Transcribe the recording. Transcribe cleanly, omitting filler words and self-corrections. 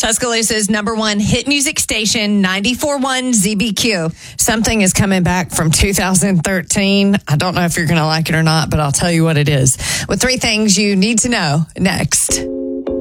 Tuscaloosa's number one hit music station, 94.1 ZBQ. Something is coming back from 2013. I don't know if you're going to like it or not, but I'll tell you what it is. With 3 things you need to know next.